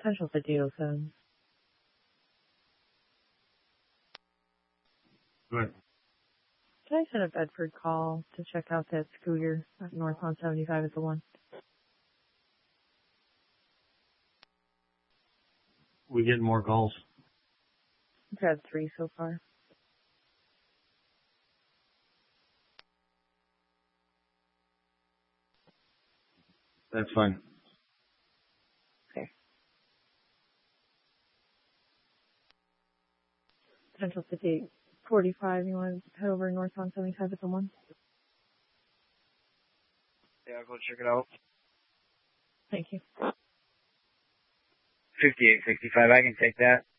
Central 5807. Go ahead. Can I send a Bedford call to check out that scooter at North on 75 at the one? We get more calls. I've had 3 so far. That's fine. Okay. Central 5845, you want to head over North on 75 at the one? Yeah, I'll go check it out. Thank you. 5865, I can take that.